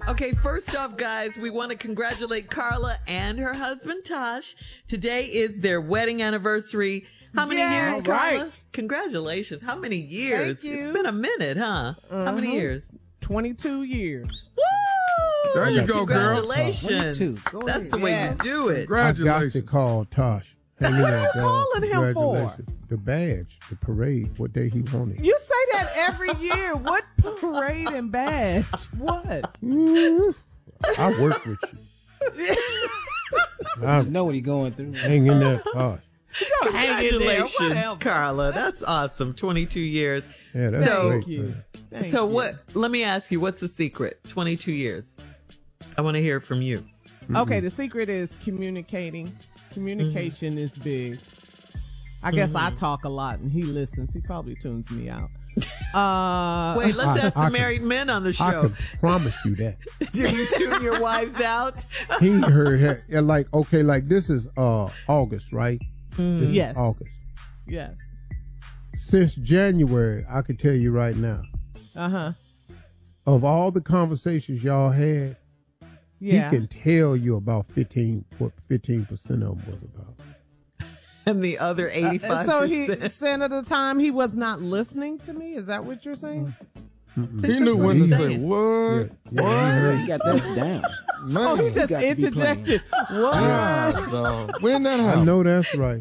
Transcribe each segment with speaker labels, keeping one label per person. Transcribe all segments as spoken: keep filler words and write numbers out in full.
Speaker 1: Okay, first off, guys, we want to congratulate Carla and her husband, Tosh. Today is their wedding anniversary. How many
Speaker 2: Yes,
Speaker 1: years, Carla?
Speaker 2: right.
Speaker 1: Congratulations. How many years?
Speaker 2: Thank you.
Speaker 1: It's been a minute, huh?
Speaker 2: Uh-huh.
Speaker 1: How many years?
Speaker 2: twenty-two years.
Speaker 1: Woo!
Speaker 3: There you go, girl.
Speaker 1: Congratulations.
Speaker 4: Go
Speaker 1: That's
Speaker 4: ahead.
Speaker 1: the way
Speaker 2: Yes.
Speaker 1: you do it.
Speaker 3: Oh,
Speaker 5: I got to
Speaker 3: Congratulations.
Speaker 5: call Tosh. Hey, look at that, dog.
Speaker 2: calling him for?
Speaker 5: Congratulations. The badge, the parade, what day he won it.
Speaker 2: You say that every year. What parade and badge? What?
Speaker 5: Ooh, I work with you. I
Speaker 4: You know what he's going through.
Speaker 5: hang in there, Tosh.
Speaker 1: Congratulations,
Speaker 2: Whatever.
Speaker 1: Carla. That's awesome. twenty-two years.
Speaker 5: Yeah, that's
Speaker 1: So-
Speaker 5: great.
Speaker 2: Thank you.
Speaker 5: man.
Speaker 2: Thank
Speaker 1: so
Speaker 2: you.
Speaker 1: what, let me ask you, what's the secret? twenty-two years. I want to hear from you.
Speaker 2: Okay, the secret is communicating. Communication is big. I guess I talk a lot and he listens. He probably tunes me out. Uh,
Speaker 1: Wait, let's
Speaker 5: I-
Speaker 1: ask
Speaker 5: I
Speaker 1: the
Speaker 5: can-
Speaker 1: married men on the
Speaker 5: I
Speaker 1: show.
Speaker 5: can promise you that.
Speaker 1: Do you tune your wives out?
Speaker 5: He heard her, yeah, like, okay, like this is uh August, right? This is
Speaker 2: Yes.
Speaker 5: August.
Speaker 2: yes.
Speaker 5: Since January, I can tell you right now,
Speaker 2: Uh huh.
Speaker 5: of all the conversations y'all had,
Speaker 2: Yeah.
Speaker 5: he can tell you about fifteen, what fifteen percent of them was about.
Speaker 1: And the other eighty-five percent.
Speaker 2: So he said at the time he was not listening to me. Is that what you're saying?
Speaker 3: He knew when to
Speaker 1: he's
Speaker 3: say
Speaker 1: saying.
Speaker 3: what.
Speaker 5: Yeah, yeah,
Speaker 3: What?
Speaker 4: Yeah, you got that down.
Speaker 3: Man.
Speaker 2: Oh, he just
Speaker 4: got to be
Speaker 2: interjected. What?
Speaker 3: God, dog. When that
Speaker 5: I
Speaker 3: happened?
Speaker 5: know that's right.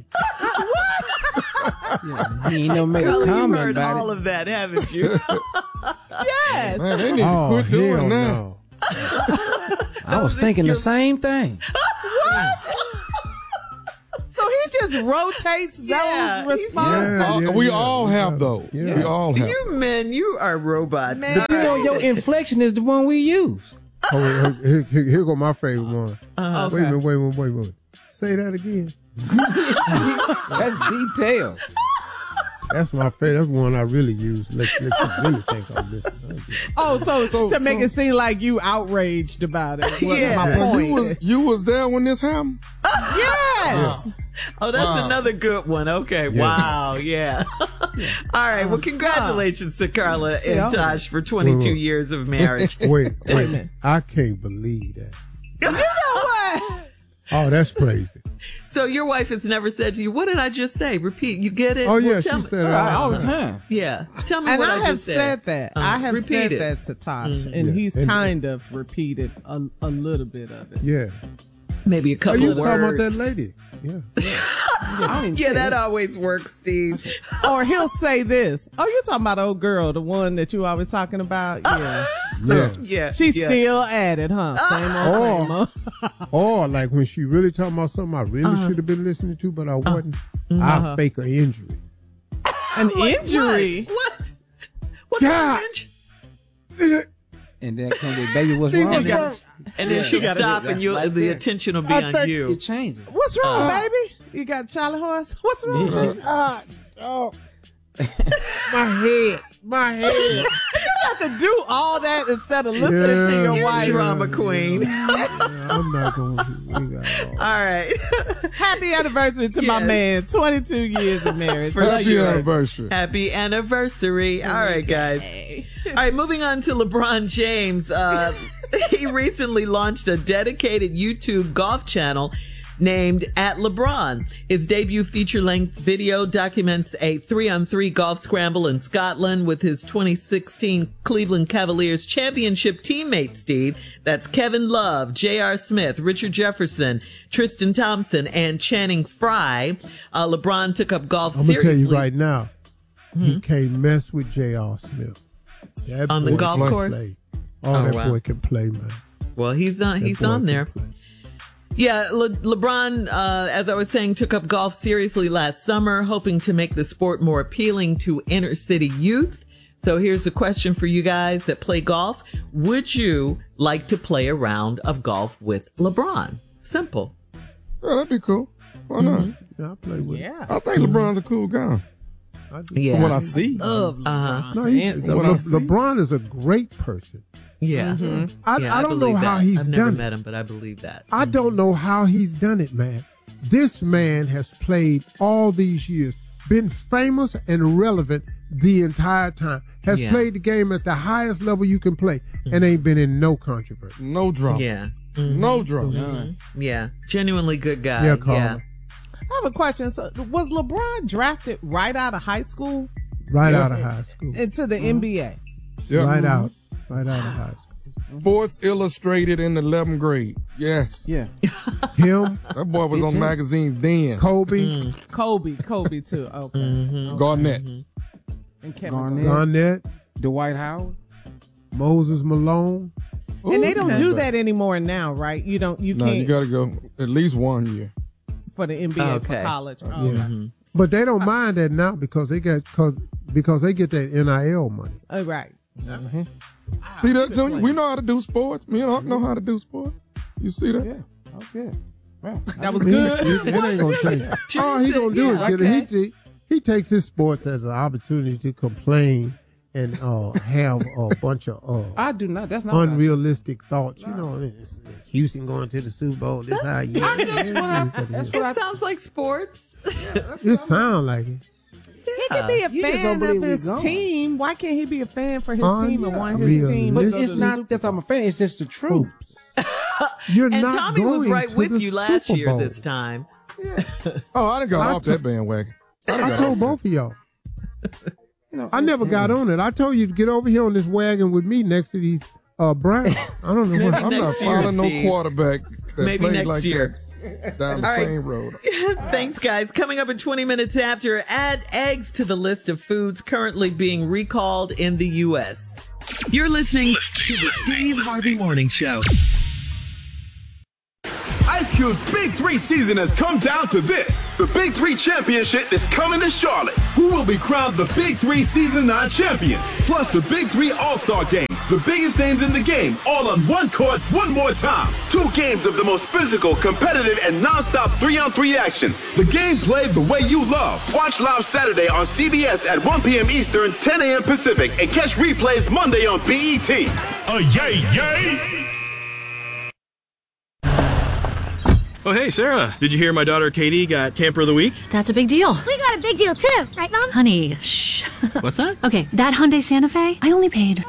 Speaker 4: Yeah, he ain't never made
Speaker 1: Carla,
Speaker 4: a
Speaker 1: you've
Speaker 4: comment
Speaker 1: heard
Speaker 4: about
Speaker 1: all
Speaker 4: it.
Speaker 1: of that, haven't you?
Speaker 2: Yes.
Speaker 3: Man, they need to
Speaker 5: Oh,
Speaker 3: quit
Speaker 5: hell
Speaker 3: doing that.
Speaker 5: no.
Speaker 4: I was thinking the same thing.
Speaker 2: So he just rotates those
Speaker 1: Yeah, he's-
Speaker 2: responses.
Speaker 3: Oh,
Speaker 5: Yeah,
Speaker 3: we
Speaker 5: yeah,
Speaker 3: all
Speaker 5: yeah.
Speaker 3: have those.
Speaker 5: Yeah.
Speaker 3: We all have.
Speaker 1: You men, you are robots.
Speaker 2: Man.
Speaker 4: You know, your inflection is the one we use.
Speaker 5: Oh, wait, here, here, here go my favorite one.
Speaker 1: Uh-huh.
Speaker 5: Wait a minute, wait a minute, wait a minute. Say that again.
Speaker 4: That's detailed.
Speaker 5: That's my favorite. That's one I really use. Let, let you really think I'm listening.
Speaker 2: Oh, so,
Speaker 3: So-
Speaker 2: to make
Speaker 3: so-
Speaker 2: it seem like you outraged about it. Was
Speaker 1: Yeah.
Speaker 2: my
Speaker 3: Now,
Speaker 2: point.
Speaker 3: you was you was there when this happened?
Speaker 2: Yes.
Speaker 1: Oh, that's
Speaker 3: Wow.
Speaker 1: another good one. Okay.
Speaker 5: Yeah.
Speaker 1: Wow. Yeah. All right. Well, congratulations to Carla and
Speaker 2: Yeah.
Speaker 1: Tosh for twenty-two
Speaker 5: Wait, wait.
Speaker 1: years of marriage.
Speaker 5: Wait,
Speaker 2: a
Speaker 5: wait.
Speaker 2: minute.
Speaker 5: I can't believe that.
Speaker 2: You know what?
Speaker 5: Oh, that's crazy.
Speaker 1: So your wife has never said to you, "What did I just say?" Repeat. You get it?
Speaker 5: Oh, yeah,
Speaker 1: Well,
Speaker 5: she
Speaker 1: tell me-
Speaker 5: said it.
Speaker 4: Right,
Speaker 5: all
Speaker 4: all
Speaker 5: the
Speaker 4: the time.
Speaker 1: Yeah. Tell me
Speaker 2: And
Speaker 1: what
Speaker 2: I,
Speaker 1: I,
Speaker 2: have
Speaker 1: just
Speaker 2: said that.
Speaker 1: Uh,
Speaker 2: I have
Speaker 1: repeat
Speaker 2: said
Speaker 1: it.
Speaker 2: that to Tosh,
Speaker 1: Mhm.
Speaker 2: and
Speaker 5: Yeah.
Speaker 2: he's
Speaker 5: And-
Speaker 2: kind of repeated a, a little bit of it.
Speaker 5: Yeah.
Speaker 1: Maybe a
Speaker 5: Oh,
Speaker 1: couple
Speaker 5: you
Speaker 1: of
Speaker 5: was talking about
Speaker 1: words.
Speaker 5: that lady. Yeah.
Speaker 4: I don't even
Speaker 1: Yeah,
Speaker 4: say
Speaker 1: that
Speaker 4: it.
Speaker 1: always works, Steve.
Speaker 2: Or he'll say this. Oh, you're talking about old girl, the one that you always talking about? Yeah.
Speaker 5: Yeah.
Speaker 1: Yeah.
Speaker 2: She's
Speaker 1: yeah.
Speaker 2: still at it, huh? Same old,
Speaker 5: Oh.
Speaker 2: same old.
Speaker 5: Or like when she really talking about something I really
Speaker 1: Uh-huh.
Speaker 5: should have been listening to, but I wasn't.
Speaker 2: Uh-huh.
Speaker 5: I fake an injury.
Speaker 2: An
Speaker 1: Like,
Speaker 2: injury.
Speaker 1: What? What? What
Speaker 5: God.
Speaker 1: kind of injury?
Speaker 4: And then come with, baby, what's
Speaker 5: Steve
Speaker 4: wrong?
Speaker 5: was
Speaker 4: with
Speaker 5: wrong.
Speaker 4: it?
Speaker 1: And then
Speaker 4: Yeah.
Speaker 1: she'll
Speaker 4: You gotta
Speaker 1: stop
Speaker 4: do-
Speaker 1: and you
Speaker 4: that's right
Speaker 1: the
Speaker 4: there.
Speaker 1: attention will be
Speaker 5: I
Speaker 1: on
Speaker 5: think
Speaker 1: you.
Speaker 4: You're changing.
Speaker 2: What's wrong,
Speaker 1: Uh.
Speaker 2: baby? You got Charlie horse? What's wrong?
Speaker 4: Yeah.
Speaker 5: Ah, oh. My head. My head.
Speaker 2: You have to do all that instead of listening to
Speaker 5: Yeah.
Speaker 2: your
Speaker 1: You
Speaker 2: wife.
Speaker 1: drama queen.
Speaker 5: Yeah, I'm not going to. We got all.
Speaker 1: All right.
Speaker 2: Happy anniversary to my
Speaker 1: Yes.
Speaker 2: man. twenty-two years of marriage.
Speaker 1: For
Speaker 3: Happy
Speaker 1: sure.
Speaker 3: anniversary.
Speaker 1: Happy anniversary. All right, guys. All right, moving on to LeBron James. Uh, he recently launched a dedicated YouTube golf channel named At LeBron. His debut feature-length video documents a three-on-three golf scramble in Scotland with his twenty sixteen Cleveland Cavaliers championship teammates, Steve. That's Kevin Love, J R. Smith, Richard Jefferson, Tristan Thompson, and Channing Frye. Uh, LeBron took up golf
Speaker 5: I'm going to
Speaker 1: seriously.
Speaker 5: tell you right now, he can't mess with J R. Smith. That
Speaker 1: On the
Speaker 5: boy
Speaker 1: golf
Speaker 5: can
Speaker 1: course?
Speaker 5: play. Oh,
Speaker 1: Oh,
Speaker 5: that
Speaker 1: wow.
Speaker 5: boy can play, man.
Speaker 1: Well, he's on,
Speaker 5: That
Speaker 1: he's
Speaker 5: boy
Speaker 1: on
Speaker 5: can
Speaker 1: there.
Speaker 5: play.
Speaker 1: Yeah, Le- LeBron, uh, as I was saying, took up golf seriously last summer, hoping to make the sport more appealing to inner city youth. So here's a question for you guys that play golf. Would you like to play a round of golf with LeBron? Simple.
Speaker 3: Yeah, that'd be cool. Why not?
Speaker 5: Yeah, I play with him.
Speaker 2: Yeah.
Speaker 3: I think LeBron's a cool guy.
Speaker 5: I do.
Speaker 1: Yeah.
Speaker 3: From what I see.
Speaker 2: Love
Speaker 1: Uh-huh.
Speaker 5: No, he's,
Speaker 2: Handsome.
Speaker 3: What I
Speaker 5: Le-
Speaker 3: see.
Speaker 5: LeBron is a great person.
Speaker 1: Yeah.
Speaker 5: I,
Speaker 1: Yeah,
Speaker 5: I don't know
Speaker 1: believe
Speaker 5: how
Speaker 1: that.
Speaker 5: he's
Speaker 1: I've never
Speaker 5: done
Speaker 1: met
Speaker 5: it.
Speaker 1: him, but I believe that.
Speaker 5: I don't know how he's done it, man. This man has played all these years, been famous and relevant the entire time. Has
Speaker 1: Yeah.
Speaker 5: played the game at the highest level you can play, and ain't been in no controversy.
Speaker 3: No drama.
Speaker 1: Yeah.
Speaker 3: No drama.
Speaker 1: Mm-hmm. Yeah. Genuinely good guy.
Speaker 5: Yeah, Carla.
Speaker 2: I have a question. So, was LeBron drafted right out of high school
Speaker 5: Right
Speaker 3: Yeah.
Speaker 5: out of high school.
Speaker 2: into the N B A?
Speaker 3: Yeah.
Speaker 5: Right out. Right out of high school.
Speaker 3: Sports Illustrated in the eleventh grade. Yes.
Speaker 4: Yeah.
Speaker 5: Him,
Speaker 3: That boy was on magazines then.
Speaker 5: Kobe,
Speaker 2: Kobe, Kobe too. Okay. Okay.
Speaker 3: Garnett.
Speaker 2: And Kevin
Speaker 4: Garnett.
Speaker 2: Garnett.
Speaker 5: Garnett,
Speaker 4: Dwight Howard.
Speaker 5: Moses Malone.
Speaker 2: And they don't do
Speaker 3: But-
Speaker 2: that anymore now, right? You don't. You
Speaker 3: No,
Speaker 2: can't
Speaker 3: you got to go at least one year.
Speaker 2: for the N B A
Speaker 1: Okay.
Speaker 2: for college. Oh,
Speaker 5: Yeah.
Speaker 2: okay.
Speaker 5: But they don't mind that now because they got cause, because they get that N I L money.
Speaker 2: Oh, right.
Speaker 3: See that, Junior? We know how to do sports. Me and Huck know how to do sports. You see that?
Speaker 4: Yeah. Oh, yeah. Well,
Speaker 2: That was
Speaker 5: It,
Speaker 2: good.
Speaker 5: it, it ain't gonna change. All he gonna do is
Speaker 2: Yeah,
Speaker 5: get
Speaker 2: okay.
Speaker 5: it. He, he he takes his sports as an opportunity to complain and uh, have a bunch of uh,
Speaker 4: I do not. That's not what I do.
Speaker 5: unrealistic thoughts. You know, it's, it's Houston going to the Super Bowl. This how you.
Speaker 4: That's what I- that's what I-
Speaker 1: It sounds like sports.
Speaker 5: It sound like it.
Speaker 2: He can be a
Speaker 4: You just
Speaker 2: fan
Speaker 4: don't
Speaker 2: of
Speaker 4: believe we
Speaker 2: his
Speaker 4: going.
Speaker 2: team. Why can't he be a fan for his
Speaker 5: Oh,
Speaker 2: team and
Speaker 5: yeah.
Speaker 2: want his
Speaker 5: Real
Speaker 2: team?
Speaker 4: But
Speaker 2: to go
Speaker 4: it's
Speaker 2: to the
Speaker 4: not
Speaker 2: Super
Speaker 4: that I'm a fan. It's just the truth.
Speaker 5: You're
Speaker 1: And
Speaker 5: not
Speaker 1: Tommy was
Speaker 5: going
Speaker 1: right
Speaker 5: to
Speaker 1: with
Speaker 5: the
Speaker 1: you last
Speaker 5: Super
Speaker 1: year
Speaker 5: Bowl.
Speaker 1: this time.
Speaker 3: Oh, I done got
Speaker 5: I
Speaker 3: off
Speaker 5: t-
Speaker 3: that bandwagon. I, done
Speaker 5: I
Speaker 3: got
Speaker 5: told
Speaker 3: off
Speaker 5: both of y'all.
Speaker 4: You know,
Speaker 5: I never got on it. I told you to get over here on this wagon with me next to these uh Browns. I don't know
Speaker 3: that.
Speaker 5: what.
Speaker 3: I'm not
Speaker 1: Next year,
Speaker 3: following no
Speaker 1: Steve.
Speaker 3: quarterback that
Speaker 1: Maybe
Speaker 3: played
Speaker 1: next
Speaker 3: like
Speaker 1: year.
Speaker 3: that down the
Speaker 1: All right.
Speaker 3: same road.
Speaker 1: Thanks, guys. Coming up in twenty minutes after, add eggs to the list of foods currently being recalled in the U S.
Speaker 6: You're listening to the Steve Harvey Morning Show.
Speaker 7: Ice Cube's Big Three season has come down to this. The Big Three Championship is coming to Charlotte. Who will be crowned the Big Three Season nine champion? Plus the Big Three All-Star Game. The biggest names in the game, all on one court, one more time. Two games of the most physical, competitive, and non-stop three-on-three action. The game played the way you love. Watch live Saturday on C B S at one p.m. Eastern, ten a.m. Pacific, and catch replays Monday on B E T.
Speaker 8: Oh, yay, yay! Oh, hey, Sarah. Did you hear my daughter Katie got Camper of the Week?
Speaker 9: That's a big deal.
Speaker 10: We got a big deal too, right, Mom?
Speaker 9: Honey, shh.
Speaker 8: What's that?
Speaker 9: Okay, that Hyundai Santa Fe, I only paid.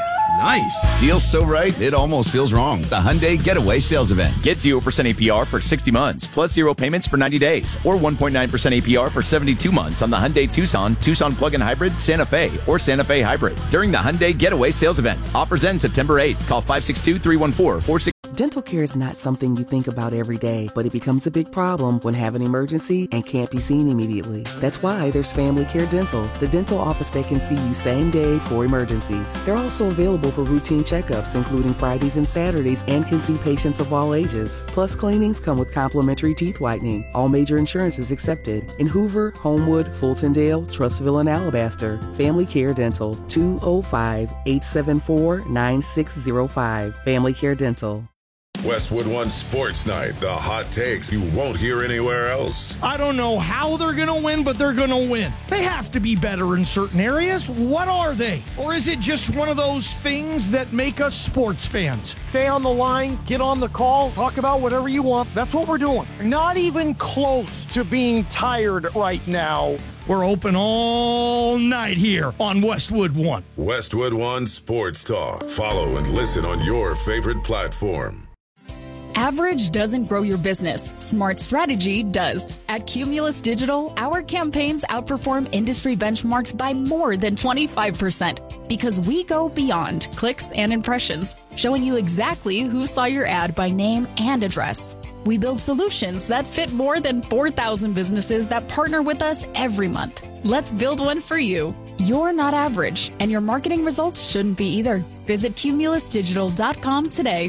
Speaker 8: Nice.
Speaker 11: Deal's so right, it almost feels wrong. The Hyundai Getaway Sales Event. Get zero percent A P R for sixty months, plus zero payments for ninety days, or one point nine percent A P R for seventy-two months on the Hyundai Tucson, Tucson Plug-in Hybrid, Santa Fe, or Santa Fe Hybrid during the Hyundai Getaway Sales Event. Offers end September eighth. Call five six two, three one four, four six.
Speaker 12: Dental care is not something you think about every day, but it becomes a big problem when have an emergency and can't be seen immediately. That's why there's Family Care Dental, the dental office that can see you same day for emergencies. They're also available for routine checkups, including Fridays and Saturdays, and can see patients of all ages. Plus, cleanings come with complimentary teeth whitening. All major insurances accepted. In Hoover, Homewood, Fultondale, Trustville, and Alabaster. Family Care Dental, two oh five, eight seven four, nine six oh five. Family Care Dental.
Speaker 13: Westwood One Sports Night, the hot takes you won't hear anywhere else.
Speaker 14: I don't know how they're going to win, but they're going to win. They have to be better in certain areas. What are they? Or is it just one of those things that make us sports fans? Stay on the line, get on the call, talk about whatever you want. That's what we're doing. Not even close to being tired right now. We're open all night here on Westwood One.
Speaker 13: Westwood One Sports Talk. Follow and listen on your favorite platform.
Speaker 15: Average doesn't grow your business. Smart strategy does. At Cumulus Digital, our campaigns outperform industry benchmarks by more than twenty-five percent because we go beyond clicks and impressions, showing you exactly who saw your ad by name and address. We build solutions that fit more than four thousand businesses that partner with us every month. Let's build one for you. You're not average, and your marketing results shouldn't be either. Visit cumulus digital dot com today.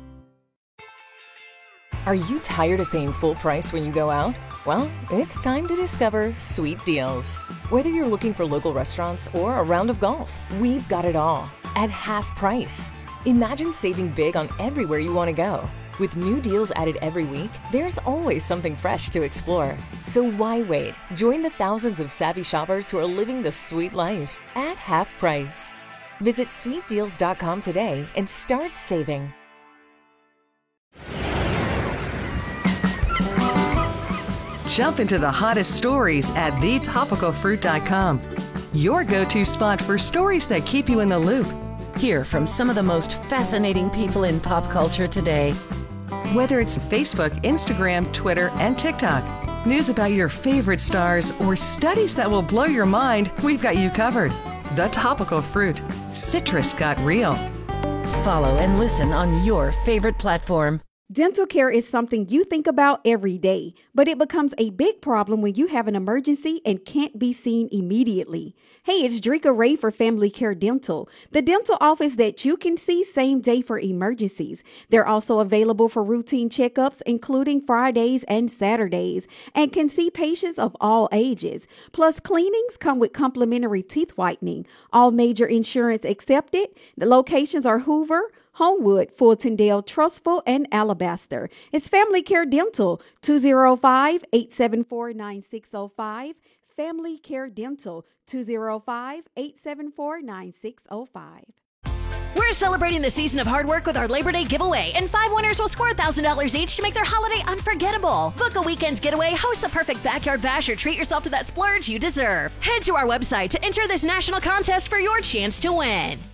Speaker 16: Are you tired of paying full price when you go out? Well, it's time to discover Sweet Deals. Whether you're looking for local restaurants or a round of golf, we've got it all at half price. Imagine saving big on everywhere you want to go. With new deals added every week, there's always something fresh to explore. So why wait? Join the thousands of savvy shoppers who are living the sweet life at half price. Visit sweet deals dot com today and start saving.
Speaker 17: Jump into the hottest stories at the topical fruit dot com. your go-to spot for stories that keep you in the loop. Hear from some of the most fascinating people in pop culture today. Whether it's Facebook, Instagram, Twitter, and TikTok, news about your favorite stars, or studies that will blow your mind, we've got you covered. The Topical Fruit. Citrus got real. Follow and listen on your favorite platform.
Speaker 18: Dental care is something you think about every day, but it becomes a big problem when you have an emergency and can't be seen immediately. Hey, it's Drika Ray for Family Care Dental, the dental office that you can see same day for emergencies. They're also available for routine checkups, including Fridays and Saturdays, and can see patients of all ages. Plus, cleanings come with complimentary teeth whitening. All major insurance accepted. The locations are Hoover, Homewood, Fultondale, Trustful, and Alabaster. It's Family Care Dental, two oh five, eight seven four, nine six oh five. Family Care Dental, two oh five, eight seven four, nine six oh five.
Speaker 19: We're celebrating the season of hard work with our Labor Day giveaway, and five winners will score one thousand dollars each to make their holiday unforgettable. Book a weekend getaway, host the perfect backyard bash, or treat yourself to that splurge you deserve. Head to our website to enter this national contest for your chance to win.